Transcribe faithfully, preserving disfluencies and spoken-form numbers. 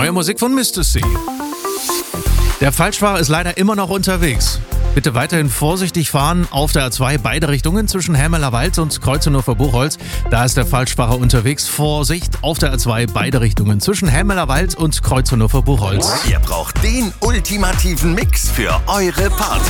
Neue Musik von Mister C. Der Falschfahrer ist leider immer noch unterwegs. Bitte weiterhin vorsichtig fahren auf der A zwei, beide Richtungen zwischen Helmeler Wald und Kreuzenhofer-Buchholz. Da ist der Falschfahrer unterwegs. Vorsicht auf der A zwei, beide Richtungen zwischen Helmeler Wald und Kreuzenhofer-Buchholz. Ihr braucht den ultimativen Mix für eure Party.